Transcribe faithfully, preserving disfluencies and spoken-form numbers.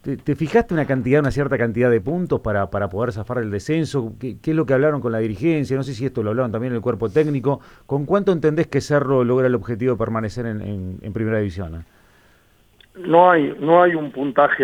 ¿Te, te fijaste una cantidad, una cierta cantidad de puntos para, para poder zafar el descenso? ¿Qué, ¿Qué es lo que hablaron con la dirigencia? No sé si esto lo hablaron también en el cuerpo técnico. ¿Con cuánto entendés que Cerro logra el objetivo de permanecer en, en, en Primera División? ¿Eh? No hay, no hay un puntaje